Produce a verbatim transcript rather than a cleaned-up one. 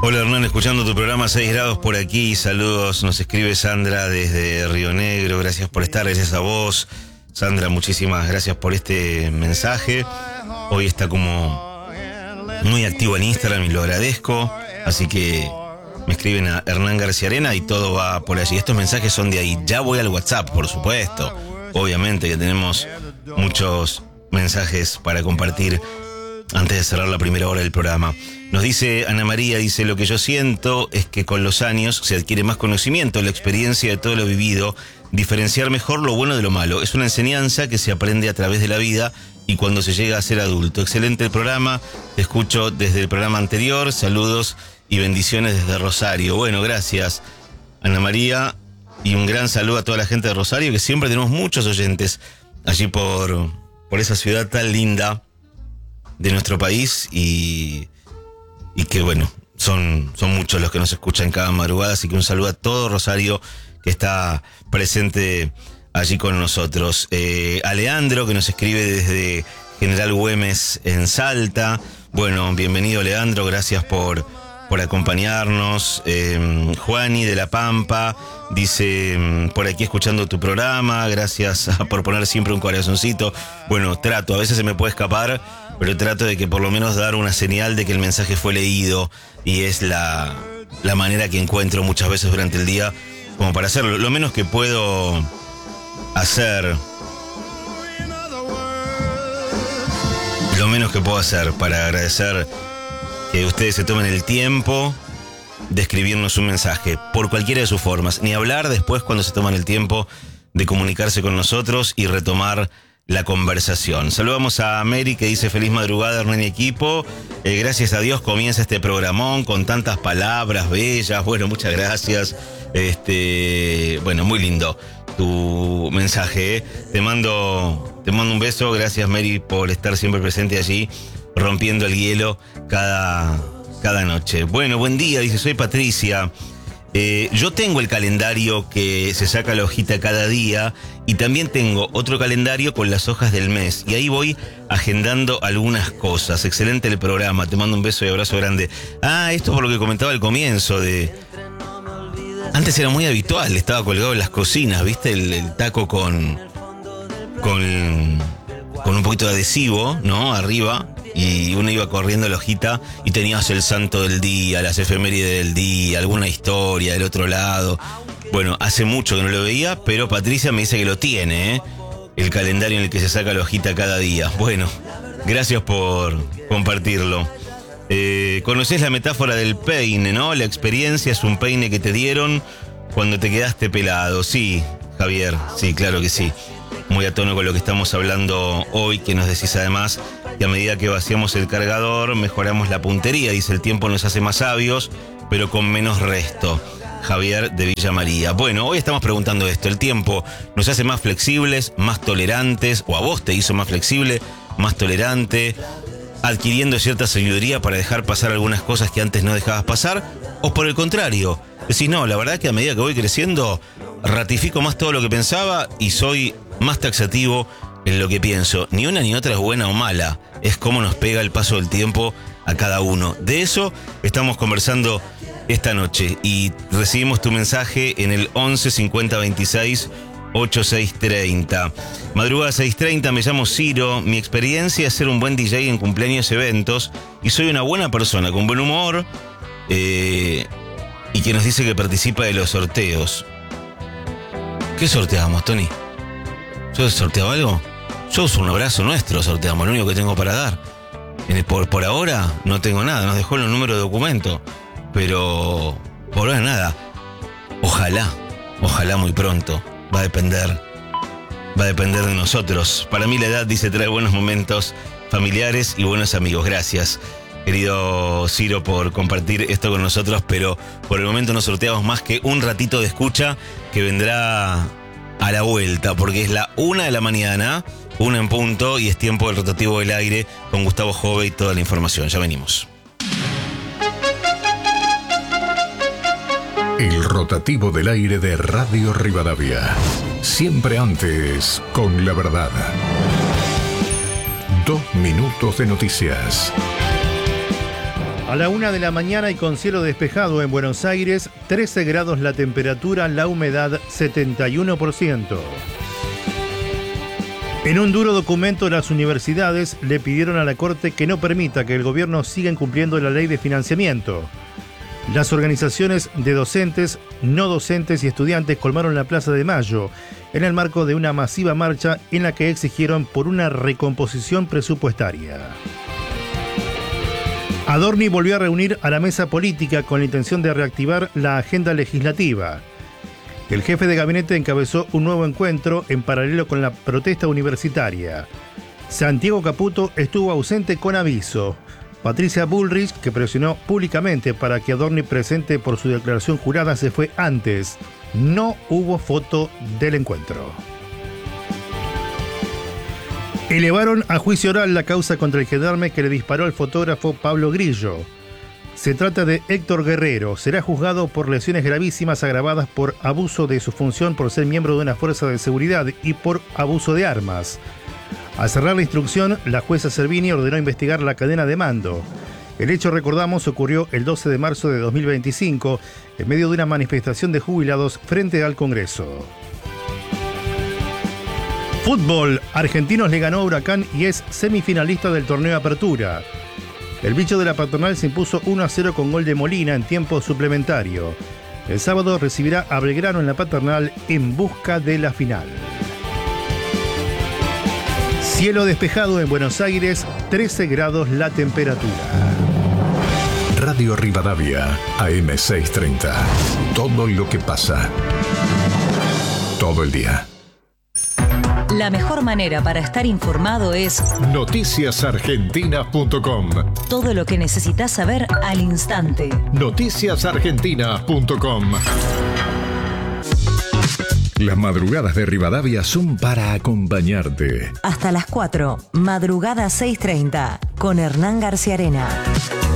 Hola Hernán, escuchando tu programa seis grados por aquí, saludos, nos escribe Sandra desde Río Negro, gracias por estar, gracias a vos. Sandra, muchísimas gracias por este mensaje, hoy está como muy activo en Instagram y lo agradezco, así que me escriben a Hernán García Arena y todo va por allí. Estos mensajes son de ahí, ya voy al WhatsApp, por supuesto, obviamente que tenemos muchos mensajes para compartir antes de cerrar la primera hora del programa. Nos dice Ana María, dice, lo que yo siento es que con los años se adquiere más conocimiento, la experiencia de todo lo vivido, diferenciar mejor lo bueno de lo malo. Es una enseñanza que se aprende a través de la vida y cuando se llega a ser adulto. Excelente el programa, te escucho desde el programa anterior, saludos y bendiciones desde Rosario. Bueno, gracias Ana María y un gran saludo a toda la gente de Rosario, que siempre tenemos muchos oyentes allí por, por esa ciudad tan linda de nuestro país y, y que bueno, son, son muchos los que nos escuchan cada madrugada, así que un saludo a todo Rosario que está presente allí con nosotros. Eh, a Leandro que nos escribe desde General Güemes en Salta. Bueno, bienvenido Leandro, gracias por, por acompañarnos. Eh, Juani de La Pampa dice, por aquí escuchando tu programa, gracias por poner siempre un corazoncito. Bueno, trato, a veces se me puede escapar, pero trato de que por lo menos dar una señal de que el mensaje fue leído y es la, la manera que encuentro muchas veces durante el día como para hacerlo. Lo menos que puedo hacer, lo menos que puedo hacer para agradecer que ustedes se tomen el tiempo de escribirnos un mensaje por cualquiera de sus formas, ni hablar después cuando se toman el tiempo de comunicarse con nosotros y retomar la conversación. Saludamos a Mary que dice feliz madrugada Hernán y equipo, eh, gracias a Dios comienza este programón con tantas palabras bellas. Bueno, muchas gracias, este, bueno, muy lindo tu mensaje, ¿eh? te mando te mando un beso, gracias Mary por estar siempre presente allí rompiendo el hielo cada, cada noche. Bueno, buen día, dice, soy Patricia. Eh, yo tengo el calendario que se saca la hojita cada día y también tengo otro calendario con las hojas del mes y ahí voy agendando algunas cosas. Excelente el programa, te mando un beso y abrazo grande. Ah, esto por lo que comentaba al comienzo de... Antes era muy habitual, estaba colgado en las cocinas, ¿viste? El, el taco con, con, con un poquito de adhesivo, ¿no? Arriba. Y uno iba corriendo la hojita y tenías el santo del día, las efemérides del día, alguna historia del otro lado. Bueno, hace mucho que no lo veía, pero Patricia me dice que lo tiene, ¿eh? El calendario en el que se saca la hojita cada día. Bueno, gracias por compartirlo. Eh, ¿Conocés la metáfora del peine, no? La experiencia es un peine que te dieron cuando te quedaste pelado. Sí, Javier, sí, claro que sí. Muy a tono con lo que estamos hablando hoy, que nos decís además que a medida que vaciamos el cargador mejoramos la puntería. Dice, el tiempo nos hace más sabios, pero con menos resto. Javier de Villa María. Bueno, hoy estamos preguntando esto. ¿El tiempo nos hace más flexibles, más tolerantes? ¿O a vos te hizo más flexible, más tolerante, adquiriendo cierta sabiduría para dejar pasar algunas cosas que antes no dejabas pasar? ¿O por el contrario, decís, no, la verdad que a medida que voy creciendo ratifico más todo lo que pensaba y soy más taxativo en lo que pienso? Ni una ni otra es buena o mala, es cómo nos pega el paso del tiempo a cada uno. De eso estamos conversando esta noche y recibimos tu mensaje en el once cincuenta veintiséis ochenta y seis treinta. Madrugada seis treinta, me llamo Ciro, mi experiencia es ser un buen D J en cumpleaños y eventos y soy una buena persona con buen humor eh, y que nos dice que participa de los sorteos. ¿Qué sorteamos, Tony? ¿Yo he sorteado algo? Yo uso un abrazo nuestro, sorteamos, lo único que tengo para dar. En el, por, por ahora no tengo nada, nos dejó los números de documento, pero por ahora nada. Ojalá, ojalá muy pronto. Va a depender, va a depender de nosotros. Para mí la edad, dice, trae buenos momentos familiares y buenos amigos. Gracias, querido Ciro, por compartir esto con nosotros, pero por el momento no sorteamos más que un ratito de escucha que vendrá a la vuelta, porque es la una de la mañana, una en punto, y es tiempo del rotativo del aire con Gustavo Jove y toda la información. Ya venimos. El rotativo del aire de Radio Rivadavia. Siempre antes, con la verdad. Dos minutos de noticias. A la una de la mañana y con cielo despejado en Buenos Aires, trece grados la temperatura, la humedad setenta y uno por ciento. En un duro documento, las universidades le pidieron a la Corte que no permita que el gobierno siga incumpliendo la ley de financiamiento. Las organizaciones de docentes, no docentes y estudiantes colmaron la Plaza de Mayo en el marco de una masiva marcha en la que exigieron por una recomposición presupuestaria. Adorni volvió a reunir a la mesa política con la intención de reactivar la agenda legislativa. El jefe de gabinete encabezó un nuevo encuentro en paralelo con la protesta universitaria. Santiago Caputo estuvo ausente con aviso. Patricia Bullrich, que presionó públicamente para que Adorni presente por su declaración jurada, se fue antes. No hubo foto del encuentro. Elevaron a juicio oral la causa contra el gendarme que le disparó al fotógrafo Pablo Grillo. Se trata de Héctor Guerrero. Será juzgado por lesiones gravísimas agravadas por abuso de su función por ser miembro de una fuerza de seguridad y por abuso de armas. Al cerrar la instrucción, la jueza Servini ordenó investigar la cadena de mando. El hecho, recordamos, ocurrió el doce de marzo de dos mil veinticinco en medio de una manifestación de jubilados frente al Congreso. Fútbol. Argentinos le ganó a Huracán y es semifinalista del torneo Apertura. El bicho de la Patronal se impuso uno a cero con gol de Molina en tiempo suplementario. El sábado recibirá a Belgrano en la Paternal en busca de la final. Cielo despejado en Buenos Aires, trece grados la temperatura. Radio Rivadavia, A M seiscientos treinta. Todo lo que pasa. Todo el día. La mejor manera para estar informado es noticias argentinas punto com. Todo lo que necesitas saber al instante. noticias argentinas punto com. Las madrugadas de Rivadavia son para acompañarte. Hasta las cuatro, madrugada seiscientos treinta, con Hernán García Arena.